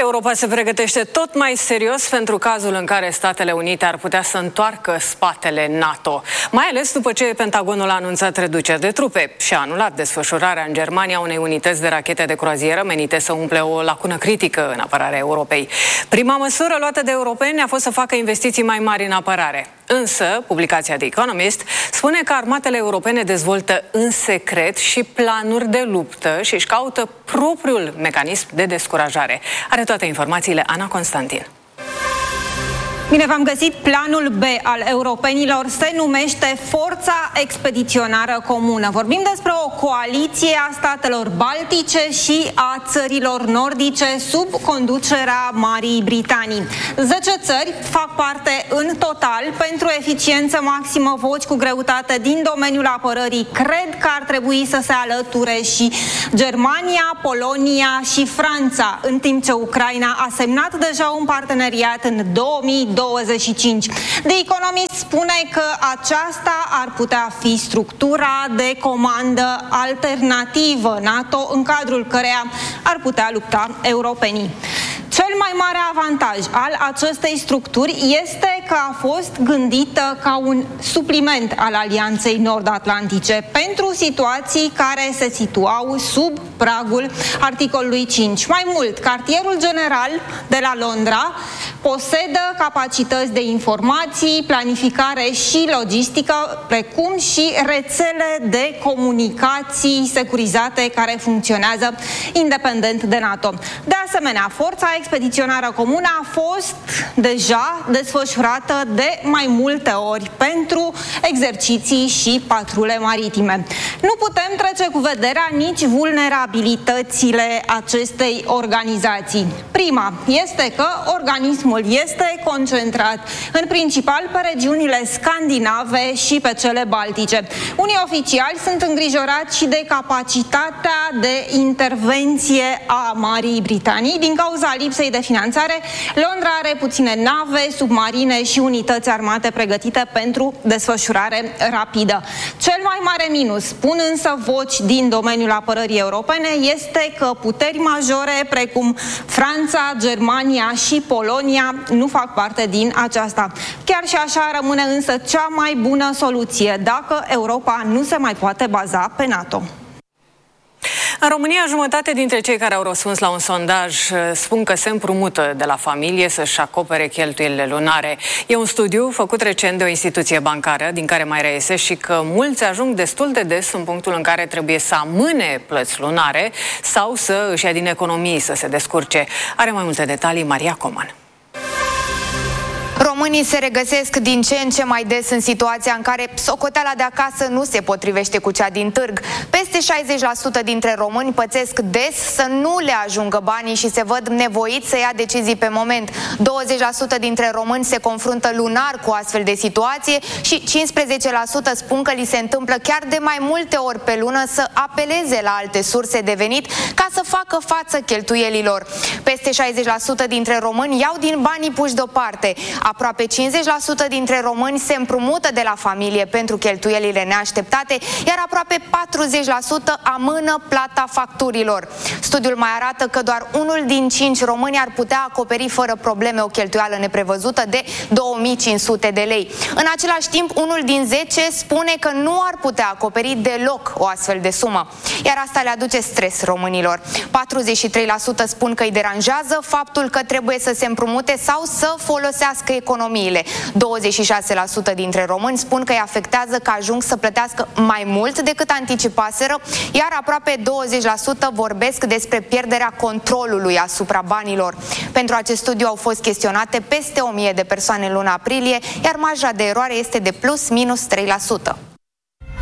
Europa se pregătește tot mai serios pentru cazul în care Statele Unite ar putea să întoarcă spatele NATO, mai ales după ce Pentagonul a anunțat reduceri de trupe și a anulat desfășurarea în Germania unei unități de rachete de croazieră menite să umple o lacună critică în apărarea Europei. Prima măsură luată de europeni a fost să facă investiții mai mari în apărare. Însă, publicația The Economist spune că armatele europene dezvoltă în secret și planuri de luptă și își caută propriul mecanism de descurajare. Are toate informațiile Ana Constantin. Bine v-am găsit! Planul B al europenilor se numește Forța Expediționară Comună. Vorbim despre o coaliție a statelor baltice și a țărilor nordice sub conducerea Marii Britanii. 10 țări fac parte în total. Pentru eficiență maximă, voci cu greutate din domeniul apărării cred că ar trebui să se alăture și Germania, Polonia și Franța, în timp ce Ucraina a semnat deja un parteneriat în 2025. The Economist spune că aceasta ar putea fi structura de comandă alternativă NATO, în cadrul căreia ar putea lupta europenii. Cel mai mare avantaj al acestei structuri este că a fost gândită ca un supliment al Alianței Nord-Atlantice pentru situații care se situau sub pragul articolului 5. Mai mult, cartierul general de la Londra posedă capacități de informații, planificare și logistică, precum și rețele de comunicații securizate care funcționează independent de NATO. De asemenea, Forța Expediționară Comună a fost deja desfășurată de mai multe ori pentru exerciții și patrule maritime. Nu putem trece cu vederea nici vulnerabilitățile acestei organizații. Prima este că organismul este concentrat în principal pe regiunile scandinave și pe cele baltice. Unii oficiali sunt îngrijorați și de capacitatea de intervenție a Marii Britanii. Din cauza lipsei de finanțare, Londra are puține nave, submarine și unități armate pregătite pentru desfășurare rapidă. Cel mai mare minus, spun însă voci din domeniul apărării europene, este că puteri majore precum Franța, Germania și Polonia nu fac parte din aceasta. Chiar și așa rămâne însă cea mai bună soluție dacă Europa nu se mai poate baza pe NATO. În România, jumătate dintre cei care au răspuns la un sondaj spun că se împrumută de la familie să-și acopere cheltuielile lunare. E un studiu făcut recent de o instituție bancară, din care mai reiese și că mulți ajung destul de des în punctul în care trebuie să amâne plăți lunare sau să își ia din economii să se descurce. Are mai multe detalii Maria Coman. Românii se regăsesc din ce în ce mai des în situația în care socoteala de acasă nu se potrivește cu cea din târg. Peste 60% dintre români pățesc des să nu le ajungă banii și se văd nevoiți să ia decizii pe moment. 20% dintre români se confruntă lunar cu astfel de situație și 15% spun că li se întâmplă chiar de mai multe ori pe lună să apeleze la alte surse de venit ca să facă față cheltuielilor. Peste 60% dintre români iau din banii puși deoparte. Aproape 50% dintre români se împrumută de la familie pentru cheltuielile neașteptate, iar aproape 40% amână plata facturilor. Studiul mai arată că doar 1 din 5 români ar putea acoperi fără probleme o cheltuială neprevăzută de 2500 de lei. În același timp, 1 din 10 spune că nu ar putea acoperi deloc o astfel de sumă, iar asta le aduce stres românilor. 43% spun că îi deranjează faptul că trebuie să se împrumute sau să folosească economiile. 26% dintre români spun că îi afectează că ajung să plătească mai mult decât anticipaseră, iar aproape 20% vorbesc despre pierderea controlului asupra banilor. Pentru acest studiu au fost chestionate peste 1000 de persoane în luna aprilie, iar marja de eroare este de plus minus 3%.